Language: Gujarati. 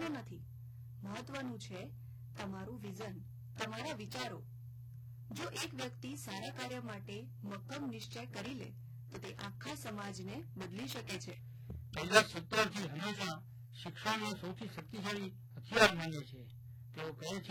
નથી. મહત્વનું છે તમારું વિઝન, તમારા વિચારો. જો એક વ્યક્તિ સારા કાર્ય માટે મક્કમ નિશ્ચય કરી લે તો તે આખા સમાજને બદલી શકે છે. પહેલા સત્તરથી હંમેશા શિક્ષણને સૌથી શક્તિશાળી હથિયાર માને છે. તેઓ કહે છે